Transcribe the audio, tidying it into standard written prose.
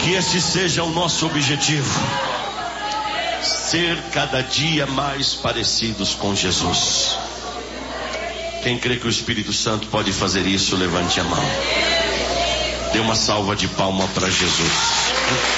Que esse seja o nosso objetivo. Ser cada dia mais parecidos com Jesus. Quem crê que o Espírito Santo pode fazer isso, levante a mão. Dê uma salva de palmas para Jesus.